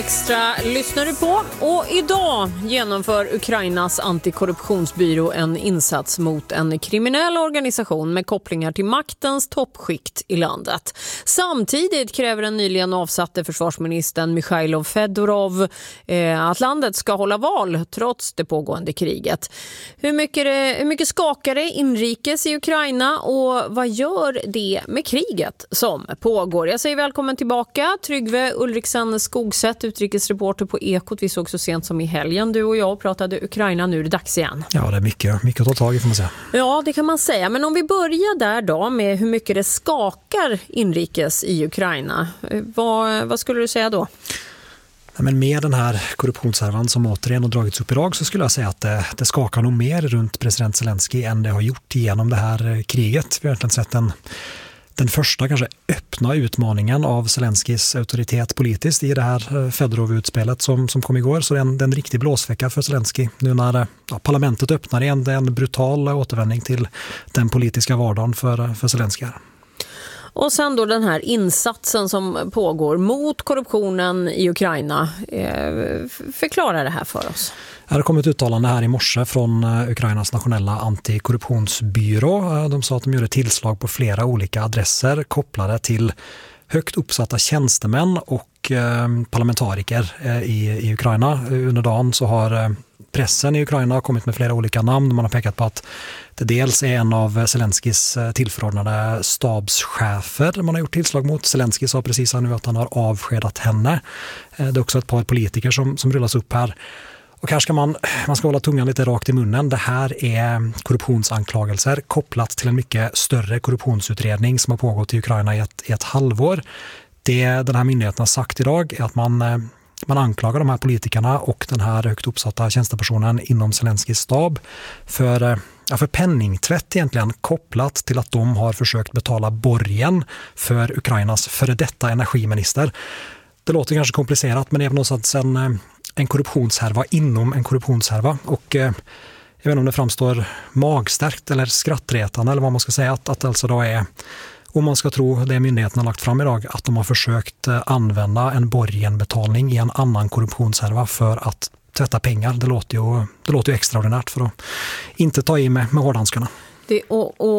Extra lyssnar du på, och idag genomför Ukrainas antikorruptionsbyrå en insats mot en kriminell organisation med kopplingar till maktens toppskikt i landet. Samtidigt kräver den nyligen avsatte försvarsministern Mikhailo Fedorov att landet ska hålla val trots det pågående kriget. Hur mycket skakar det inrikes i Ukraina, och vad gör det med kriget som pågår? Jag säger välkommen tillbaka Tryggve Ulriksen Skogsätt, utrikesreporter på Ekot. Vi såg så sent som i helgen, du och jag, pratade Ukraina. Nu är det dags igen. Ja, det är mycket att ta tag i, får man säga. Ja, det kan man säga. Men om vi börjar där då med hur mycket det skakar inrikes i Ukraina. Vad skulle du säga då? Men med den här korruptionshärvan som återigen har dragits upp idag, så skulle jag säga att det skakar nog mer runt president Zelensky än det har gjort genom det här kriget. Vi har egentligen sett den första kanske öppna utmaningen av Zelenskys auktoritet politiskt i det här Fedorov-utspelet som kom igår. Så det är en riktig blåsvecka för Zelensky nu när parlamentet öppnar igen. Det är en brutal återvändning till den politiska vardagen för Zelensky. Och sen då den här insatsen som pågår mot korruptionen i Ukraina. Förklara det här för oss. Det har kommit uttalande här i morse från Ukrainas nationella antikorruptionsbyrå. De sa att de gjorde tillslag på flera olika adresser kopplade till högt uppsatta tjänstemän och parlamentariker i Ukraina. Under dagen så har pressen i Ukraina kommit med flera olika namn. Man har pekat på att det dels är en av Zelenskys tillförordnade stabschefer man har gjort tillslag mot. Zelensky sa precis nu att han har avskedat henne. Det är också ett par politiker som rullas upp här. Och här ska man ska hålla tungan lite rakt i munnen. Det här är korruptionsanklagelser kopplat till en mycket större korruptionsutredning som har pågått i Ukraina i ett halvår. Det den här myndigheten har sagt idag är att man anklagar de här politikerna och den här högt uppsatta tjänstepersonen inom Zelenskys stab för penningtvätt egentligen, kopplat till att de har försökt betala borgen för Ukrainas före detta energiminister. Det låter kanske komplicerat, men det är någonstans en korruptionshärva inom en korruptionshärva, och jag vet inte om det framstår magstarkt eller skrattretande eller vad man ska säga, att alltså då är, om man ska tro det myndigheten har lagt fram idag, att de har försökt använda en borgenbetalning i en annan korruptionshärva för att tvätta pengar. Det låter ju extraordinärt, för att inte ta i med hårdhandskarna. Det är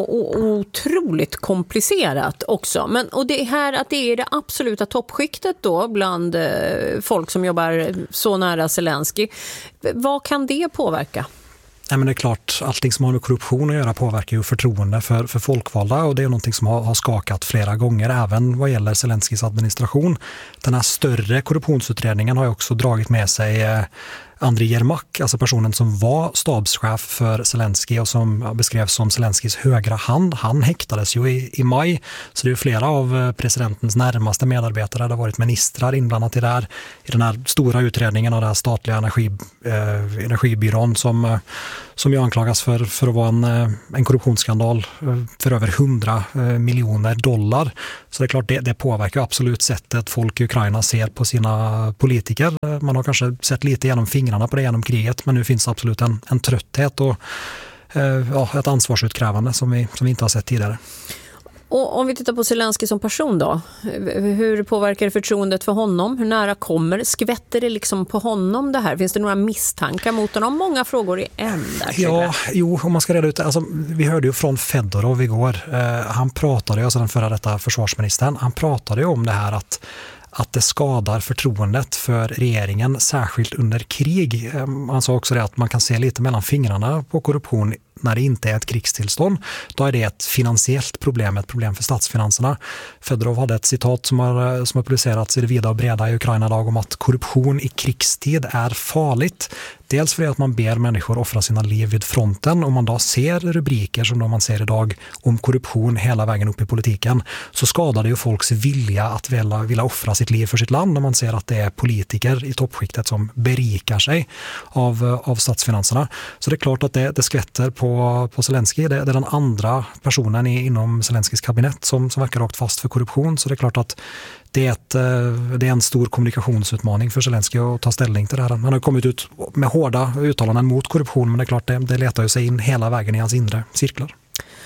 otroligt komplicerat också. Och det här att det är det absoluta toppskiktet då bland folk som jobbar så nära Zelensky. Vad kan det påverka? Nej, men det är klart, allting som har med korruption att göra påverkar ju förtroende för folkvalda, och det är någonting som har skakat flera gånger även vad gäller Zelenskys administration. Den här större korruptionsutredningen har ju också dragit med sig Andriy Yermak, alltså personen som var stabschef för Zelensky och som beskrevs som Zelenskys högra hand. Han häktades ju i maj, så det är flera av presidentens närmaste medarbetare. Det har varit ministrar inblandat i den här stora utredningen av den här statliga energibyrån som ju anklagas för att vara en korruptionsskandal för över $100 miljoner. Så det är klart, det påverkar absolut sättet folk i Ukraina ser på sina politiker. Man har kanske sett lite genom fingrarna på det genom kriget, men nu finns absolut en trötthet och ett ansvarsutkrävande som vi inte har sett tidigare. Och om vi tittar på Zelensky som person då, hur påverkar det förtroendet för honom? Hur nära skvätter det liksom på honom det här? Finns det några misstankar mot honom? Många frågor i en där. Om man ska reda ut det. Alltså, vi hörde ju från Fedorov igår. Han pratade ju, alltså den förra detta försvarsministern, han pratade ju om det här att det skadar förtroendet för regeringen, särskilt under krig. Han sa också det att man kan se lite mellan fingrarna på korruption när det inte är ett krigstillstånd. Då är det ett finansiellt problem, ett problem för statsfinanserna. Fedorov hade ett citat som har publicerats i det vida och breda i Ukraina idag om att korruption i krigstid är farligt. Dels för att man ber människor offra sina liv vid fronten. Om man då ser rubriker som man ser idag om korruption hela vägen upp i politiken, så skadar det ju folks vilja att vilja offra sitt liv för sitt land, när man ser att det är politiker i toppskiktet som berikar sig av statsfinanserna. Så det är klart att det skvätter på Zelensky. Det är den andra personen inom Zelenskys kabinett som verkar rakt fast för korruption. Så det är klart att det är en stor kommunikationsutmaning för Zelensky att ta ställning till det här. Han har kommit ut med hårda uttalanden mot korruption, men det är klart det letar ju sig in hela vägen i hans inre cirklar.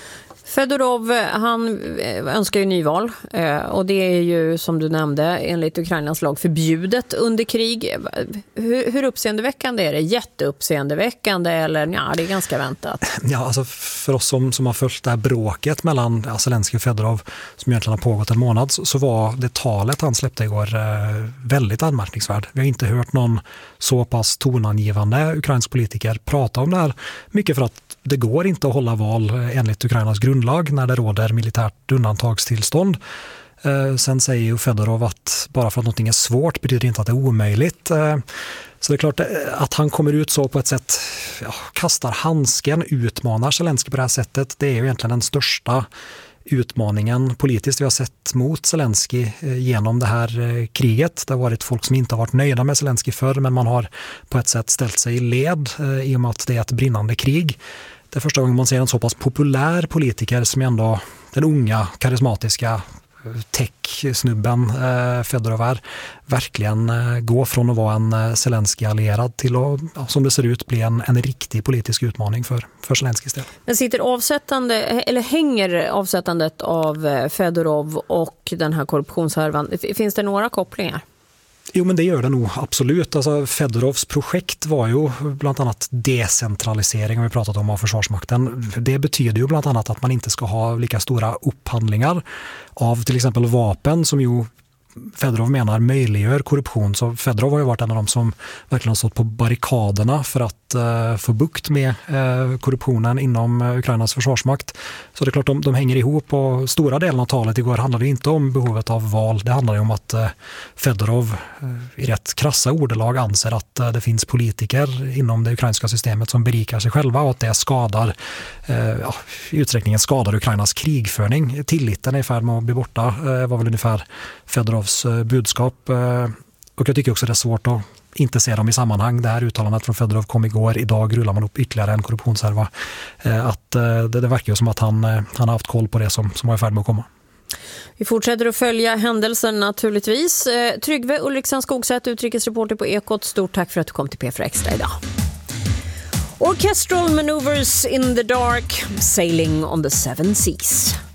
Fedorov, han önskar ju nyval och det är ju som du nämnde enligt Ukrainas lag förbjudet under krig. Hur uppseendeväckande är det? Jätteuppseendeväckande eller ja, det är ganska väntat? Ja, alltså för oss som har följt det här bråket mellan Zelensky och Fedorov som egentligen har pågått en månad så var det talet han släppte igår väldigt anmärkningsvärt. Vi har inte hört någon så pass tonangivande ukrainsk politiker prata om det här. Mycket för att det går inte att hålla val enligt Ukrainas grundlag när det råder militärt undantagstillstånd. Sen säger ju Fedorov att bara för att någonting är svårt betyder inte att det är omöjligt. Så det är klart att han kommer ut så på ett sätt, kastar handsken, utmanar Zelensky på det här sättet. Det är ju egentligen den största utmaningen politiskt vi har sett mot Zelensky genom det här kriget. Det har varit folk som inte har varit nöjda med Zelensky förr, men man har på ett sätt ställt sig i led i och med att det är ett brinnande krig. Det är första gången man ser en så pass populär politiker som ändå den unga, karismatiska tech-snubben Fedorov är, verkligen gå från att vara en Zelensky-allierad till att, som det ser ut, bli en riktig politisk utmaning för Zelensky del. Men hänger avsättandet av Fedorov och den här korruptionshärvan, finns det några kopplingar? Jo, men det gör det nog absolut. Alltså, Fedorovs projekt var ju bland annat decentralisering, har vi pratat om, av Försvarsmakten. Det betyder ju bland annat att man inte ska ha lika stora upphandlingar av till exempel vapen som ju Fedorov menar möjliggör korruption. Så Fedorov har ju varit en av dem som verkligen har stått på barrikaderna för att få bukt med korruptionen inom Ukrainas försvarsmakt. Så det är klart de hänger ihop, och stora delen av talet igår handlade inte om behovet av val. Det handlar ju om att Fedorov i rätt krassa ordalag anser att det finns politiker inom det ukrainska systemet som berikar sig själva och att det skadar, i utsträckningen skadar Ukrainas krigföring. Tilliten är i färd med att bli borta, var väl ungefär Fedorovs budskap. Och jag tycker också det är svårt att inte se dem i sammanhang. Det här uttalandet från Fedorov kom igår. Idag rullar man upp ytterligare en korruptionshärva. Det verkar ju som att han har haft koll på det som var i färd med att komma. Vi fortsätter att följa händelsen naturligtvis. Tryggve Ulriksen Skogsätt, utrikesreporter på Ekot. Stort tack för att du kom till P4 Extra idag. Orchestral maneuvers in the dark, sailing on the seven seas.